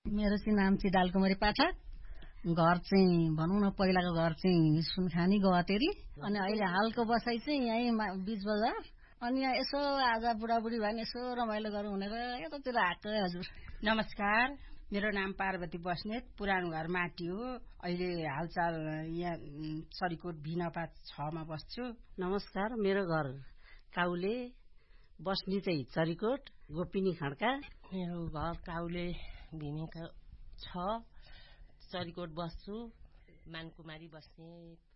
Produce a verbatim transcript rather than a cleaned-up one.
मेरो चाहिँ नाम चाहिँ डालकुमारी पाठक। घर चाहिँ भनौँ न पहिलाको घर चाहिँ सुनखानी गवातेरी अनि अहिले हालको बसाइ चाहिँ यहीँ बीच बजार। अनि यहाँ यसो आज बुढाबुढी भए यसो रमाइलो गरौँ भनेर यतातिर आएको हजुर। नमस्कार, मेरो नाम पार्वती बस्नेत। पुरानो घर माटी हो, अहिले हालचाल यहाँ सरीकोट भिनपा छमा बस्छु। नमस्कार, मेरो घर काउले, बस्ने चाहिँ चरीकोट गोपिनी खड्का। मेरो घर काउले भिनेका छ, चरीकोट बस्छु, मानकुमारी बस्ने